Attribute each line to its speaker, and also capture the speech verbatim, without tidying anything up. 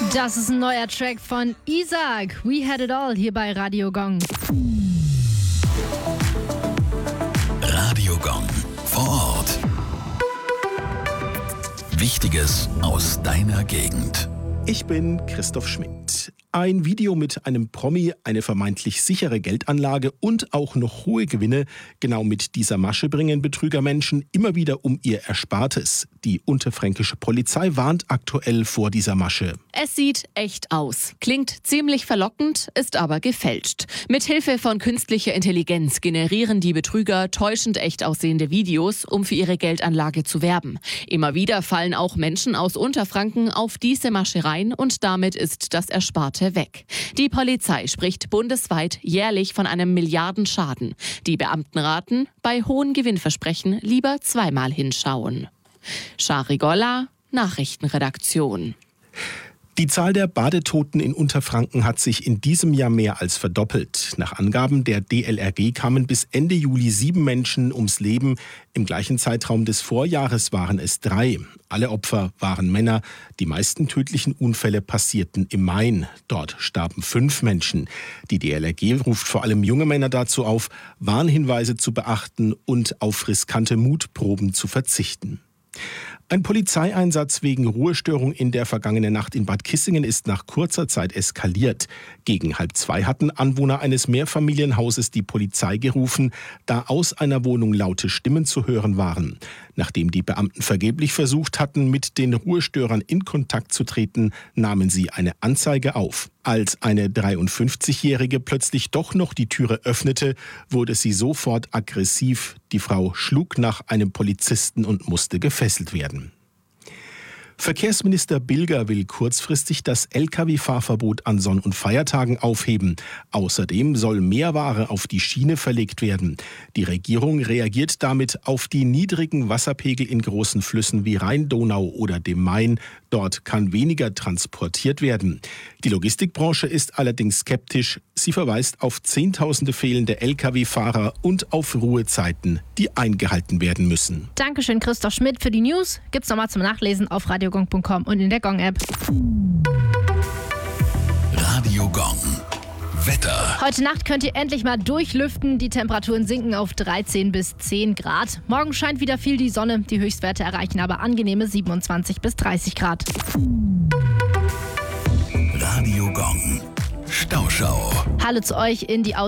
Speaker 1: Das ist ein neuer Track von Isaac. We Had It All hier bei Radio Gong.
Speaker 2: Radio Gong vor Ort. Wichtiges aus deiner Gegend.
Speaker 3: Ich bin Christoph Schmidt. Ein Video mit einem Promi, eine vermeintlich sichere Geldanlage und auch noch hohe Gewinne. Genau mit dieser Masche bringen Betrügermenschen immer wieder um ihr Erspartes. Die unterfränkische Polizei warnt aktuell vor dieser Masche.
Speaker 4: Es sieht echt aus, klingt ziemlich verlockend, ist aber gefälscht. Mithilfe von künstlicher Intelligenz generieren die Betrüger täuschend echt aussehende Videos, um für ihre Geldanlage zu werben. Immer wieder fallen auch Menschen aus Unterfranken auf diese Masche rein und damit ist das Ersparte weg. Die Polizei spricht bundesweit jährlich von einem Milliardenschaden. Die Beamten raten, bei hohen Gewinnversprechen lieber zweimal hinschauen. Shari Golla, Nachrichtenredaktion.
Speaker 3: Die Zahl der Badetoten in Unterfranken hat sich in diesem Jahr mehr als verdoppelt. Nach Angaben der D L R G kamen bis Ende Juli sieben Menschen ums Leben. Im gleichen Zeitraum des Vorjahres waren es drei. Alle Opfer waren Männer. Die meisten tödlichen Unfälle passierten im Main. Dort starben fünf Menschen. Die D L R G ruft vor allem junge Männer dazu auf, Warnhinweise zu beachten und auf riskante Mutproben zu verzichten. Ein Polizeieinsatz wegen Ruhestörung in der vergangenen Nacht in Bad Kissingen ist nach kurzer Zeit eskaliert. Gegen halb zwei hatten Anwohner eines Mehrfamilienhauses die Polizei gerufen, da aus einer Wohnung laute Stimmen zu hören waren. Nachdem die Beamten vergeblich versucht hatten, mit den Ruhestörern in Kontakt zu treten, nahmen sie eine Anzeige auf. Als eine dreiundfünfzigjährige plötzlich doch noch die Türe öffnete, wurde sie sofort aggressiv. Die Frau schlug nach einem Polizisten und musste gefesselt werden. Verkehrsminister Bilger will kurzfristig das L K W-Fahrverbot an Sonn- und Feiertagen aufheben. Außerdem soll mehr Ware auf die Schiene verlegt werden. Die Regierung reagiert damit auf die niedrigen Wasserpegel in großen Flüssen wie Rhein-Donau oder dem Main. Dort kann weniger transportiert werden. Die Logistikbranche ist allerdings skeptisch. Sie verweist auf Zehntausende fehlende L K W-Fahrer und auf Ruhezeiten, die eingehalten werden müssen.
Speaker 1: Dankeschön, Christoph Schmidt, für die News. Gibt's nochmal zum Nachlesen auf radiogong punkt com und in der Gong-App.
Speaker 2: Radio Gong. Wetter.
Speaker 1: Heute Nacht könnt ihr endlich mal durchlüften. Die Temperaturen sinken auf dreizehn bis zehn Grad. Morgen scheint wieder viel die Sonne. Die Höchstwerte erreichen aber angenehme siebenundzwanzig bis dreißig Grad.
Speaker 2: Radio Gong. Stauschau.
Speaker 1: Hallo zu euch in die